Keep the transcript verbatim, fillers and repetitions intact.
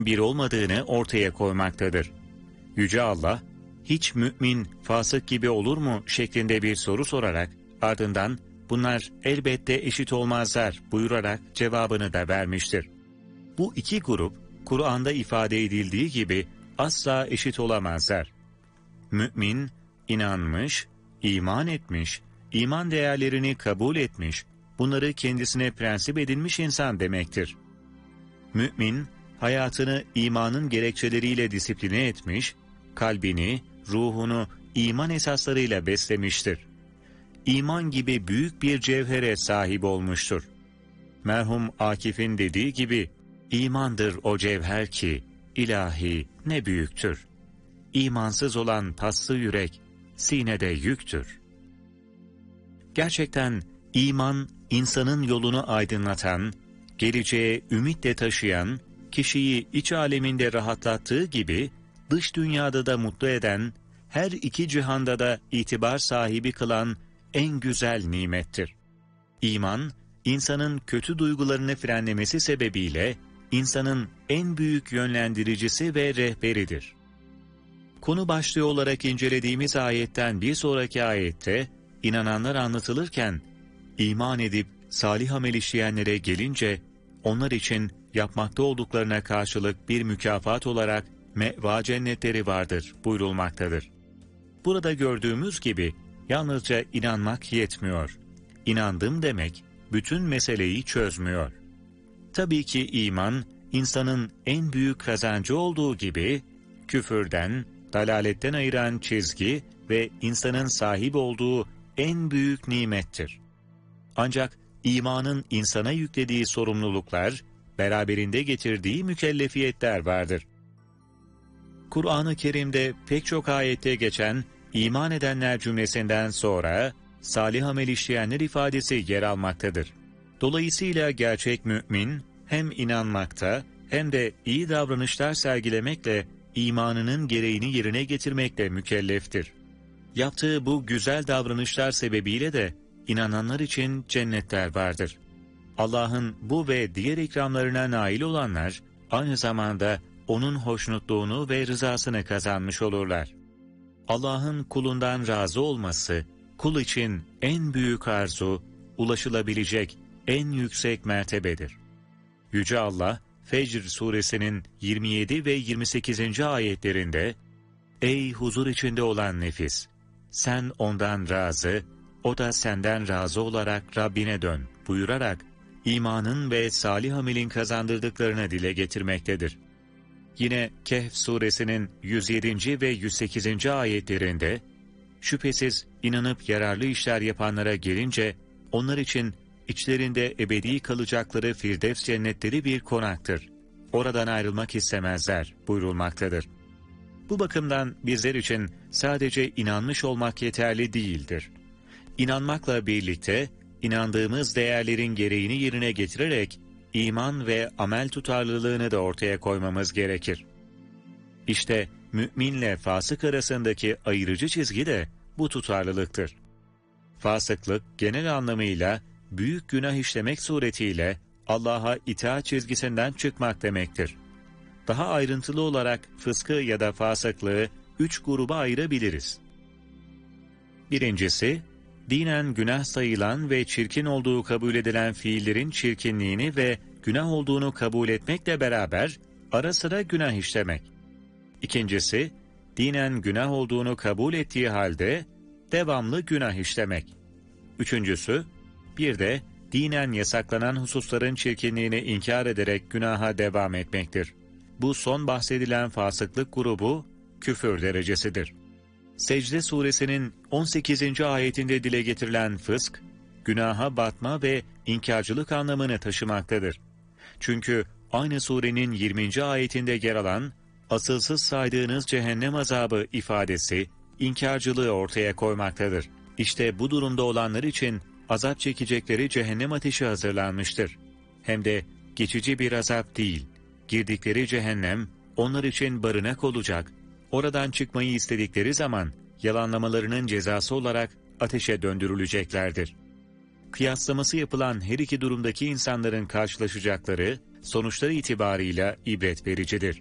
bir olmadığını ortaya koymaktadır. Yüce Allah, hiç mümin fasık gibi olur mu şeklinde bir soru sorarak ardından bunlar elbette eşit olmazlar buyurarak cevabını da vermiştir. Bu iki grup Kur'an'da ifade edildiği gibi asla eşit olamazlar. Mümin, inanmış, iman etmiş, iman değerlerini kabul etmiş, bunları kendisine prensip edinmiş insan demektir. Mümin, hayatını imanın gerekçeleriyle disipline etmiş, kalbini, ruhunu iman esaslarıyla beslemiştir. İman gibi büyük bir cevhere sahip olmuştur. Merhum Akif'in dediği gibi, imandır o cevher ki, ilahi ne büyüktür. İmansız olan paslı yürek, sinede yüktür. Gerçekten iman, insanın yolunu aydınlatan, geleceğe ümitle taşıyan, kişiyi iç aleminde rahatlattığı gibi, dış dünyada da mutlu eden, her iki cihanda da itibar sahibi kılan en güzel nimettir. İman, insanın kötü duygularını frenlemesi sebebiyle, insanın en büyük yönlendiricisi ve rehberidir. Konu başlığı olarak incelediğimiz ayetten bir sonraki ayette, inananlar anlatılırken, iman edip salih amel işleyenlere gelince, onlar için yapmakta olduklarına karşılık bir mükafat olarak meva cennetleri vardır buyurulmaktadır. Burada gördüğümüz gibi yalnızca inanmak yetmiyor. İnandım demek bütün meseleyi çözmüyor. Tabii ki iman, insanın en büyük kazancı olduğu gibi, küfürden, dalaletten ayıran çizgi ve insanın sahip olduğu en büyük nimettir. Ancak imanın insana yüklediği sorumluluklar, beraberinde getirdiği mükellefiyetler vardır. Kur'an-ı Kerim'de pek çok ayette geçen iman edenler cümlesinden sonra salih amel işleyenler ifadesi yer almaktadır. Dolayısıyla gerçek mümin hem inanmakta hem de iyi davranışlar sergilemekle imanının gereğini yerine getirmekle mükelleftir. Yaptığı bu güzel davranışlar sebebiyle de inananlar için cennetler vardır. Allah'ın bu ve diğer ikramlarına nail olanlar aynı zamanda O'nun hoşnutluğunu ve rızasını kazanmış olurlar. Allah'ın kulundan razı olması, kul için en büyük arzu, ulaşılabilecek en yüksek mertebedir. Yüce Allah, Fecr suresinin yirmi yedi ve yirmi sekizinci ayetlerinde, "Ey huzur içinde olan nefis! Sen ondan razı, o da senden razı olarak Rabbine dön" buyurarak, imanın ve salih amelin kazandırdıklarını dile getirmektedir. Yine Kehf suresinin yüz yedinci ve yüz sekizinci ayetlerinde, şüphesiz inanıp yararlı işler yapanlara gelince, onlar için içlerinde ebedi kalacakları Firdevs cennetleri bir konaktır. Oradan ayrılmak istemezler buyurulmaktadır. Bu bakımdan bizler için sadece inanmış olmak yeterli değildir. İnanmakla birlikte, inandığımız değerlerin gereğini yerine getirerek, iman ve amel tutarlılığını da ortaya koymamız gerekir. İşte müminle fasık arasındaki ayırıcı çizgi de bu tutarlılıktır. Fasıklık genel anlamıyla büyük günah işlemek suretiyle Allah'a itaat çizgisinden çıkmak demektir. Daha ayrıntılı olarak fıskı ya da fasıklığı üç gruba ayırabiliriz. Birincisi, dinen günah sayılan ve çirkin olduğu kabul edilen fiillerin çirkinliğini ve günah olduğunu kabul etmekle beraber ara sıra günah işlemek. İkincisi, dinen günah olduğunu kabul ettiği halde devamlı günah işlemek. Üçüncüsü, bir de dinen yasaklanan hususların çirkinliğini inkar ederek günaha devam etmektir. Bu son bahsedilen fasıklık grubu küfür derecesidir. Secde suresinin on sekizinci ayetinde dile getirilen fısk, günaha batma ve inkarcılık anlamını taşımaktadır. Çünkü aynı surenin yirminci ayetinde yer alan, asılsız saydığınız cehennem azabı ifadesi, inkarcılığı ortaya koymaktadır. İşte bu durumda olanlar için azap çekecekleri cehennem ateşi hazırlanmıştır. Hem de geçici bir azap değil, girdikleri cehennem onlar için barınak olacak, oradan çıkmayı istedikleri zaman yalanlamalarının cezası olarak ateşe döndürüleceklerdir. Kıyaslaması yapılan her iki durumdaki insanların karşılaşacakları, sonuçları itibarıyla ibret vericidir.